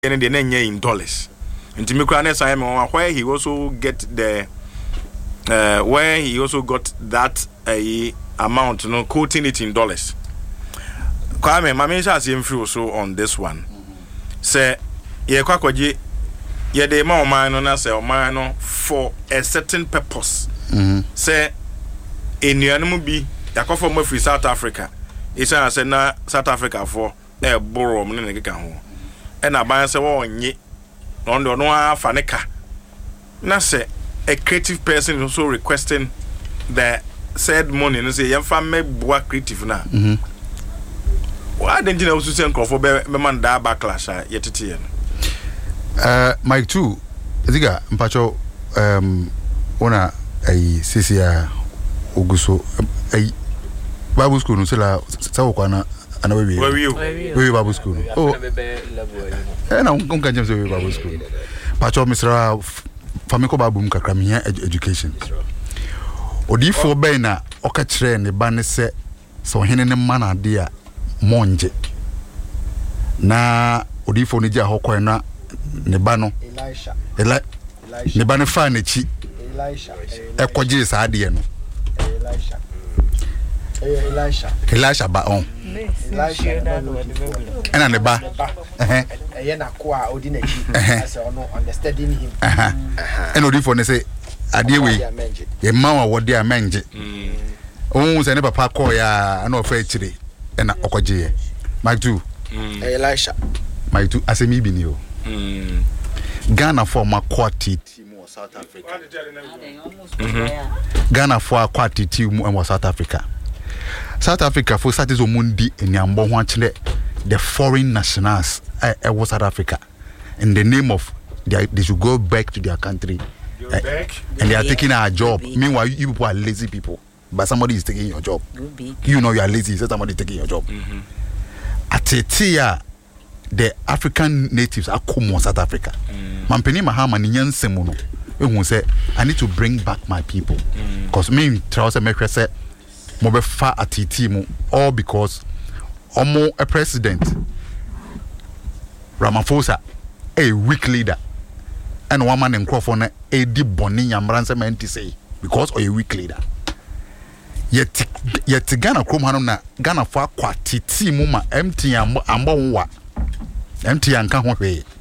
and then in dollars. And to me, where he also get the where he also got that amount, quoting it in dollars. Kwame, my mention has him also on this one. Say, ye kwakwaji, ye de ma omano na say omano for a certain purpose. Say, in Yanumu bi, yakofo mo free South Africa. Isa say na South Africa for a borrow money nigga ho. And I buy say wo nye on the no faneka. Na say a creative person is also requesting the said money and say yamfa me boa creative na. Why didn't you also send for man da backlash yetiti Mike too ziga mpacho ona CCA Oguso Bible school no sela sawo kwana ana we Bible school oh na unka james we Bible school pacho misra famiko babu mkakra mia education odifo ben na oka kire ne ba ne se so hene ne mana de a monje na odifo ne gya hokɔ na ne ba no Elisha ne ba ne fa na chi ekɔgye saa de no Elisha ba on Elisha ne ba na ko a odi na chi as ono understanding him odifo ne say ade we ye ma wa wode a menje se ne papa call ya na ofa chire na okɔgye Mike 2 Elisha Mike 2 asemi bi ni o Ghana for ma kwati team of South Africa Ghana for kwati team of South Africa for start is omundi enyambo ho akire the foreign nationals was South Africa in the name of they should go back to their country and they are taking our job. Meanwhile you people are lazy people, but somebody is taking your job. You know you are lazy, so somebody is taking your job. Atetia the African natives are come South Africa. Mampeni mahama ni nyansemu no. Ehun say I need to bring back my people. Because me try say make say mo be fa atiti mu all because omo a president Ramaphosa a weak leader and one man in Crawford a di boni yamranse menti say because of a weak leader. Yet Ghana krom hanom na Ghana fa kwatiti mu ma MT ambo wa MT anka ho hwe